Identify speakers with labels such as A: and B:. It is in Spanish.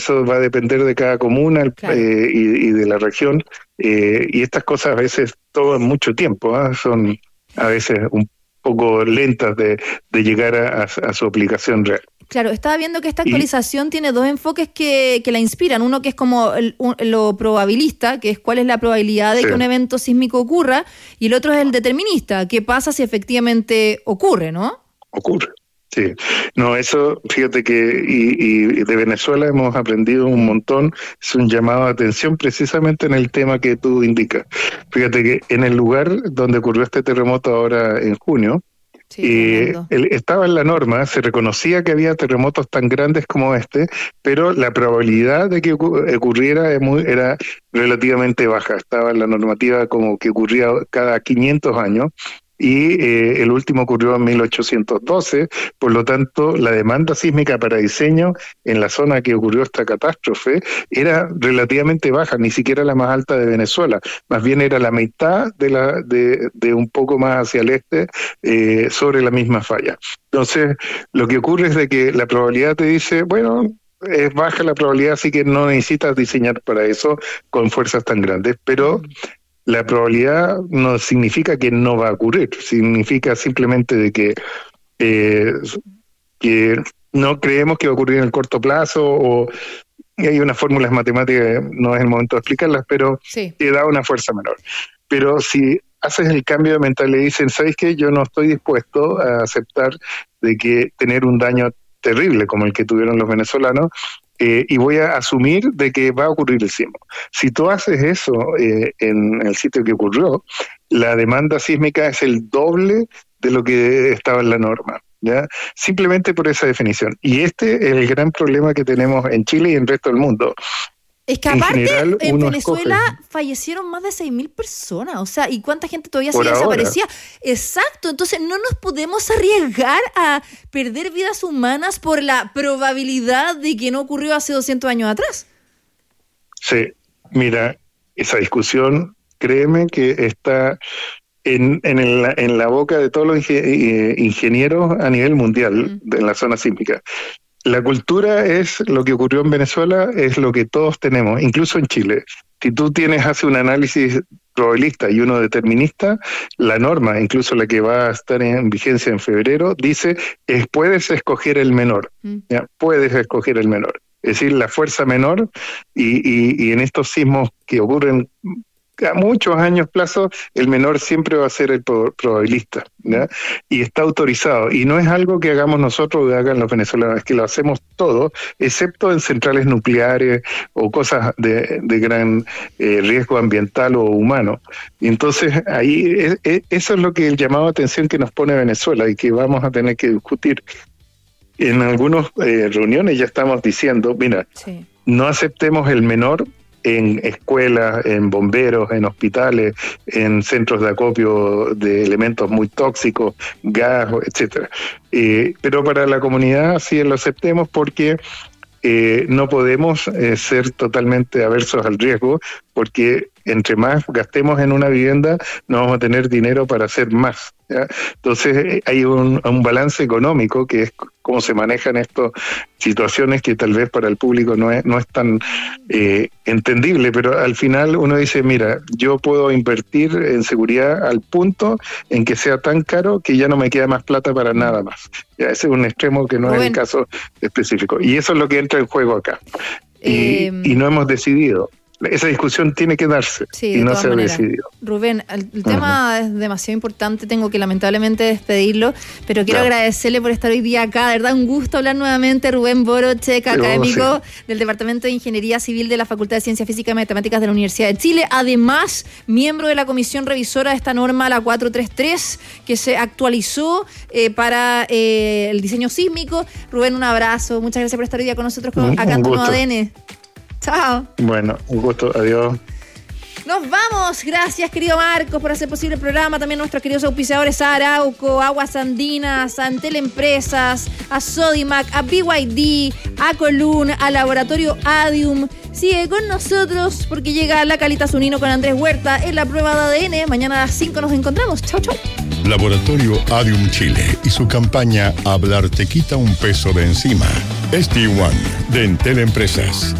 A: eso va a depender de cada comuna
B: claro.
A: y de la región, y estas cosas a veces toman mucho tiempo, son a veces un poco lentas de llegar a su aplicación real.
B: Claro, estaba viendo que esta actualización tiene dos enfoques que la inspiran. Uno que es como lo probabilista, que es cuál es la probabilidad de que un evento sísmico ocurra, y el otro es el determinista, qué pasa si efectivamente ocurre, ¿no?
A: Ocurre, sí. No, eso, fíjate que y de Venezuela hemos aprendido un montón, es un llamado de atención precisamente en el tema que tú indicas. Fíjate que en el lugar donde ocurrió este terremoto ahora en junio, estaba en la norma, se reconocía que había terremotos tan grandes como este, pero la probabilidad de que ocurriera era relativamente baja. Estaba en la normativa como que ocurría cada 500 años, y el último ocurrió en 1812, por lo tanto la demanda sísmica para diseño en la zona que ocurrió esta catástrofe era relativamente baja, ni siquiera la más alta de Venezuela, más bien era la mitad de un poco más hacia el este, sobre la misma falla. Entonces lo que ocurre es de que la probabilidad te dice, bueno, es baja la probabilidad, así que no necesitas diseñar para eso con fuerzas tan grandes, pero la probabilidad no significa que no va a ocurrir, significa simplemente de que no creemos que va a ocurrir en el corto plazo, y hay unas fórmulas matemáticas, no es el momento de explicarlas, pero te da una fuerza menor. Pero si haces el cambio de mentalidad y dicen, ¿sabes qué? Yo no estoy dispuesto a aceptar de que tener un daño terrible como el que tuvieron los venezolanos, y voy a asumir de que va a ocurrir el sismo. Si tú haces eso en el sitio que ocurrió, la demanda sísmica es el doble de lo que estaba en la norma, ¿ya? Simplemente por esa definición. Y este es el gran problema que tenemos en Chile y en el resto del mundo.
B: Es que aparte, en Venezuela fallecieron más de 6.000 personas, o sea, ¿y cuánta gente todavía sigue desaparecida? Exacto, entonces no nos podemos arriesgar a perder vidas humanas por la probabilidad de que no ocurrió hace 200 años atrás.
A: Sí, mira, esa discusión, créeme que está en la boca de todos los ingenieros a nivel mundial en la zona sísmica. La cultura es lo que ocurrió en Venezuela, es lo que todos tenemos, incluso en Chile. Si tú hace un análisis probabilista y uno determinista, la norma, incluso la que va a estar en vigencia en febrero, dice, puedes escoger el menor, ¿ya? Puedes escoger el menor. Es decir, la fuerza menor, y en estos sismos que ocurren a muchos años plazo, el menor siempre va a ser el probabilista, ¿ya? Y está autorizado, y no es algo que hagamos nosotros o que hagan los venezolanos, es que lo hacemos todos, excepto en centrales nucleares o cosas de gran riesgo ambiental o humano. Y entonces ahí eso es lo que el llamado de atención que nos pone Venezuela y que vamos a tener que discutir. En algunas reuniones ya estamos diciendo, mira, no aceptemos el menor en escuelas, en bomberos, en hospitales, en centros de acopio de elementos muy tóxicos, gas, etcétera. Pero para la comunidad sí lo aceptemos porque no podemos ser totalmente aversos al riesgo, porque entre más gastemos en una vivienda, no vamos a tener dinero para hacer más, ¿ya? Entonces hay un balance económico que es cómo se manejan estas situaciones que tal vez para el público no es tan entendible, pero al final uno dice, mira, yo puedo invertir en seguridad al punto en que sea tan caro que ya no me queda más plata para nada más. Ya, ese es un extremo que no es el caso específico. Y eso es lo que entra en juego acá. Y no hemos decidido. Esa discusión tiene que darse y no se ha decidido.
B: Rubén, el tema es demasiado importante, tengo que lamentablemente despedirlo, pero quiero agradecerle por estar hoy día acá, de verdad un gusto hablar nuevamente. Rubén Borochek, académico del Departamento de Ingeniería Civil de la Facultad de Ciencias Físicas y Matemáticas de la Universidad de Chile, además miembro de la comisión revisora de esta norma, la 433, que se actualizó para el diseño sísmico. Rubén, un abrazo, muchas gracias por estar hoy día con nosotros acá en Tono ADN. Chao.
A: Bueno, un gusto, adiós.
B: Nos vamos, gracias querido Marcos por hacer posible el programa, también a nuestros queridos auspiciadores, a Arauco, Aguas Andinas, a Antel Empresas, a Sodimac, a BYD, a Colún, a Laboratorio Adium. Sigue con nosotros porque llega La Calita Zunino con Andrés Huerta en la prueba de ADN. Mañana a las 5 nos encontramos. Chau, chau.
C: Laboratorio Adium Chile y su campaña Hablar te quita un peso de encima. ST1 de Entel Empresas.